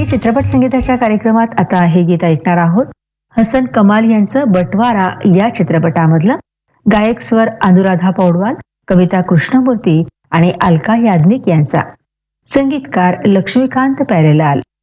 हिंदी चित्रपट संगीताच्या कार्यक्रमात आता हे गीत ऐकणार आहोत. हसन कमाल यांचं बटवारा या चित्रपटामधलं. गायक स्वर अनुराधा पौडवाल, कविता कृष्णमूर्ती आणि अलका याज्ञिक यांचा. संगीतकार लक्ष्मीकांत प्यारेलाल.